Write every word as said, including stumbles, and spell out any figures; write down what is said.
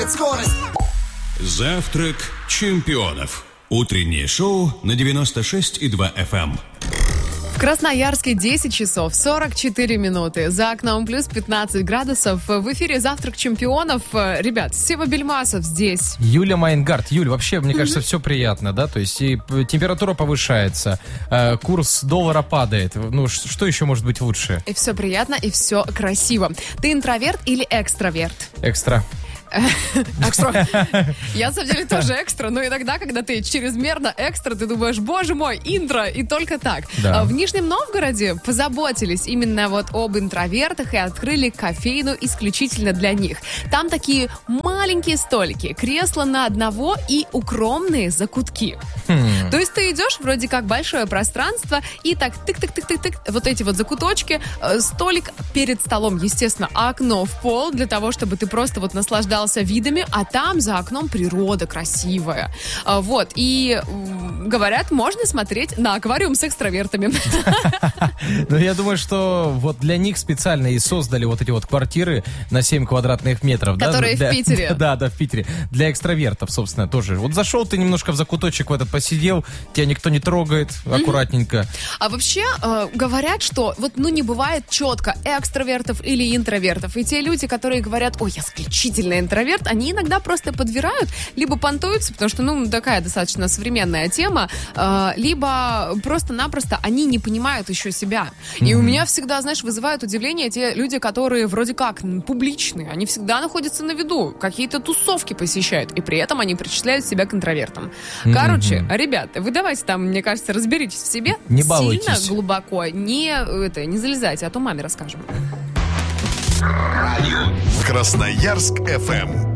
наберет скорость. Завтрак чемпионов. Утреннее шоу на девяносто шесть и два эф эм. В Красноярске десять часов сорок четыре минуты. За окном плюс пятнадцать градусов. В эфире «Завтрак чемпионов». Ребят, Сева Бельмасов здесь. Юля Майнгард. Юль, вообще, мне кажется, все приятно, да? То есть и температура повышается, э, курс доллара падает. Ну, ш- что еще может быть лучше? И все приятно, и все красиво. Ты интроверт или экстраверт? Экстра. Экстра. Я, на самом деле, тоже экстра, но иногда, когда ты чрезмерно экстра, ты думаешь, боже мой, интро, и только так. Да. В Нижнем Новгороде позаботились именно вот об интровертах и открыли кофейну исключительно для них. Там такие маленькие столики, кресла на одного и укромные закутки. Хм. То есть ты идешь, вроде как большое пространство, и так тык-тык-тык-тык-тык, вот эти вот закуточки, э, столик перед столом, естественно, окно в пол, для того, чтобы ты просто вот наслаждался видами, а там за окном природа красивая. А, вот, и м, говорят, можно смотреть на аквариум с экстравертами. Ну, я думаю, что вот для них специально и создали вот эти вот квартиры на семь квадратных метров. Которые да? в Питере. Да, да, в Питере. Для экстравертов, собственно, тоже. Вот зашел ты немножко в закуточек в этот посидел, тебя никто не трогает, аккуратненько. А вообще э, говорят, что вот ну не бывает четко экстравертов или интровертов. И те люди, которые говорят, ой, я исключительно интроверт, они иногда просто подбирают, либо понтуются, потому что, ну, такая достаточно современная тема, э, либо просто-напросто они не понимают еще себя. И mm-hmm. у меня всегда, знаешь, вызывают удивление те люди, которые вроде как публичные, они всегда находятся на виду, какие-то тусовки посещают, и при этом они причисляют себя к интровертам. Mm-hmm. Короче, ребята, вы давайте там, мне кажется, разберитесь в себе. Не балуйтесь. Сильно глубоко не, это, не залезайте, а то маме расскажем. Красноярск эф эм.